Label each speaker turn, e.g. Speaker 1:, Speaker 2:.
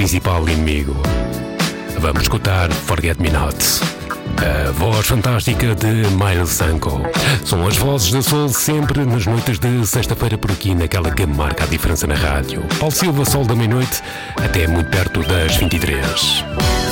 Speaker 1: principal inimigo. Vamos escutar Forget Me Not, a voz fantástica de Miley Sanko. São as vozes do Soul sempre nas noites de sexta-feira por aqui, naquela que marca a diferença na rádio. Paulo Silva, Sol da meia-noite, até muito perto das 23.